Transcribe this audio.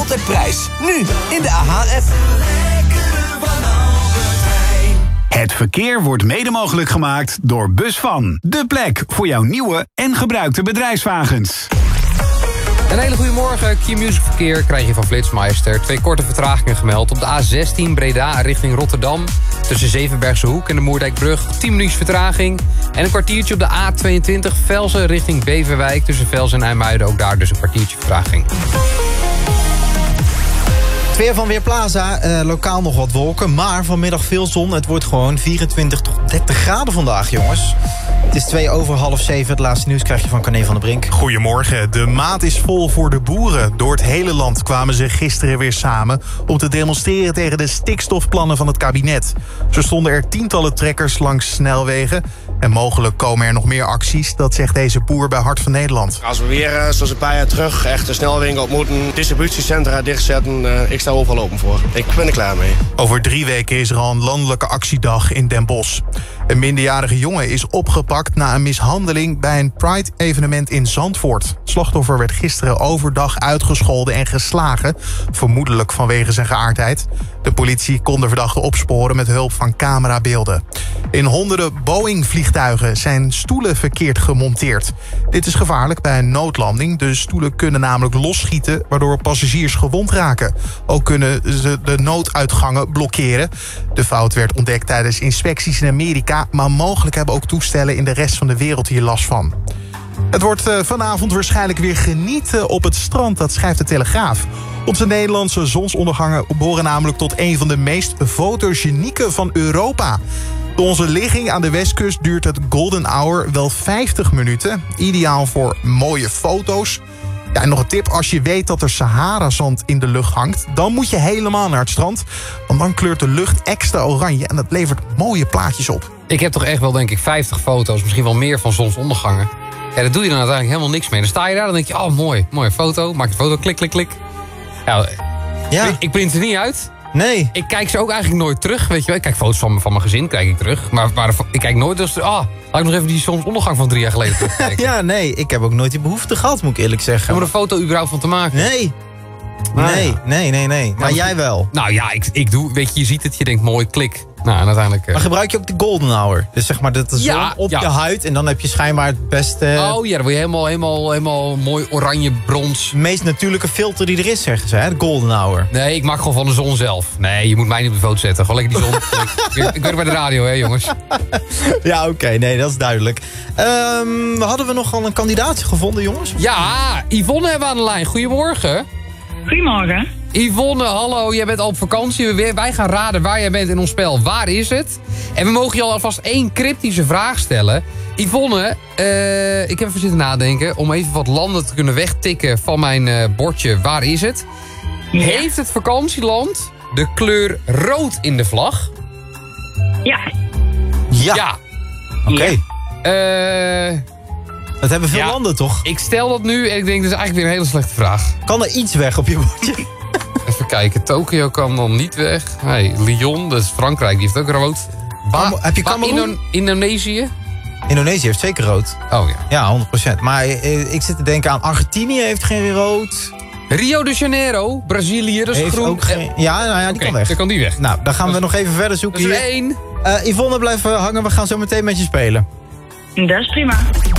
altijd prijs. Nu in de AH-app. Het verkeer wordt mede mogelijk gemaakt door Busvan. De plek voor jouw nieuwe en gebruikte bedrijfswagens. Een hele goede morgen. Q-Music verkeer krijg je van Flitsmeister. 2 korte vertragingen gemeld. Op de A16 Breda richting Rotterdam. Tussen Zevenbergse Hoek en de Moerdijkbrug 10 minuutjes vertraging. En een kwartiertje op de A22 Velzen richting Beverwijk. Tussen Velzen en IJmuiden ook daar dus een kwartiertje vertraging. Het weer van Weerplaza, lokaal nog wat wolken, maar vanmiddag veel zon. Het wordt gewoon 24 tot 30 graden vandaag, jongens. Het is 6:02. Het laatste nieuws krijg je van Carne van der Brink. Goedemorgen. De maat is vol voor de boeren. Door het hele land kwamen ze gisteren weer samen om te demonstreren tegen de stikstofplannen van het kabinet. Zo stonden er tientallen trekkers langs snelwegen. En mogelijk komen er nog meer acties, dat zegt deze boer bij Hart van Nederland. Als we weer, zoals een paar jaar terug, echt de snelwinkel op moeten, distributiecentra dichtzetten, ik sta overal open voor. Ik ben er klaar mee. Over 3 weken is er al een landelijke actiedag in Den Bosch. Een minderjarige jongen is opgepakt na een mishandeling bij een Pride-evenement in Zandvoort. Het slachtoffer werd gisteren overdag uitgescholden en geslagen, vermoedelijk vanwege zijn geaardheid. De politie kon de verdachte opsporen met hulp van camerabeelden. In honderden Boeing-vliegtuigen zijn stoelen verkeerd gemonteerd. Dit is gevaarlijk bij een noodlanding. De stoelen kunnen namelijk losschieten, waardoor passagiers gewond raken. Ook kunnen ze de nooduitgangen blokkeren. De fout werd ontdekt tijdens inspecties in Amerika, maar mogelijk hebben ook toestellen in de rest van de wereld hier last van. Het wordt vanavond waarschijnlijk weer genieten op het strand, dat schrijft de Telegraaf. Onze Nederlandse zonsondergangen behoren namelijk tot een van de meest fotogenieke van Europa. Door onze ligging aan de westkust duurt het golden hour wel 50 minuten. Ideaal voor mooie foto's. Ja, en nog een tip, als je weet dat er Sahara-zand in de lucht hangt, dan moet je helemaal naar het strand. Want dan kleurt de lucht extra oranje en dat levert mooie plaatjes op. Ik heb toch echt wel, denk ik, 50 foto's, misschien wel meer van zonsondergangen. Ja, daar doe je dan uiteindelijk helemaal niks mee. Dan sta je daar, dan denk je, oh mooi, mooie foto. Maak je foto, klik, klik, klik. Ja. Ik print er niet uit. Nee. Ik kijk ze ook eigenlijk nooit terug, weet je wel. Ik kijk foto's van mijn gezin, kijk ik terug. Maar ik kijk nooit, dus laat ik nog even die zonsondergang van 3 jaar geleden terugkijken. Ja, nee, ik heb ook nooit die behoefte gehad, moet ik eerlijk zeggen. Om er een foto überhaupt van te maken. Nee. Nee. Maar jij wel. Nou ja, ik doe, weet je, je ziet het, je denkt mooi, klik. Nou, en uiteindelijk... Maar gebruik je ook de golden hour? Dus zeg maar, dat de zon op je huid en dan heb je schijnbaar het beste... Oh ja, dan word je helemaal mooi oranje brons. De meest natuurlijke filter die er is, zeggen ze, hè? De golden hour. Nee, ik maak gewoon van de zon zelf. Nee, je moet mij niet op de foto zetten. Gewoon lekker die zon. ik werk bij de radio, hè jongens. Ja, oké, nee, dat is duidelijk. Hadden we nogal een kandidaatje gevonden, jongens? Ja, Yvonne hebben we aan de lijn. Goedemorgen. Goedemorgen. Yvonne, hallo, jij bent al op vakantie. Wij gaan raden waar jij bent in ons spel. Waar is het? En we mogen je alvast 1 cryptische vraag stellen. Yvonne, ik heb even zitten nadenken om even wat landen te kunnen wegtikken van mijn bordje. Waar is het? Ja. Heeft het vakantieland de kleur rood in de vlag? Ja. Ja. Oké. Dat hebben veel landen, toch? Ik stel dat nu en ik denk, dat is eigenlijk weer een hele slechte vraag. Kan er iets weg op je bordje? Even kijken, Tokio kan dan niet weg. Hey, Lyon, dat is Frankrijk, die heeft ook rood. Heb je Cameroen? Indonesië? Indonesië heeft zeker rood. Oh ja. Ja, 100%. Maar ik zit te denken aan Argentinië heeft geen rood. Rio de Janeiro, Brazilië, dat is heeft groen. Ook geen... Ja, die kan weg. Dan kan die weg. Nou, dan gaan we nog even verder zoeken dat is hier. 1. Yvonne, blijf hangen. We gaan zo meteen met je spelen. Dat is prima.